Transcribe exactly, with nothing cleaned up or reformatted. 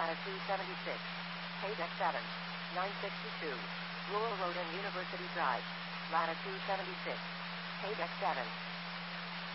latitude seventy-six. Paydeck seven. nine sixty-two. Rural Road and University Drive. Latitude seventy-six. Paydeck seven.